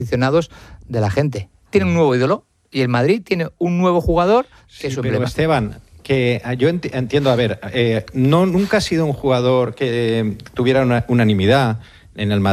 aficionados de la gente. Tiene un nuevo ídolo y el Madrid tiene un nuevo jugador que es su emblema. Pero Esteban, que yo entiendo, a ver, nunca ha sido un jugador que tuviera una unanimidad en el Madrid.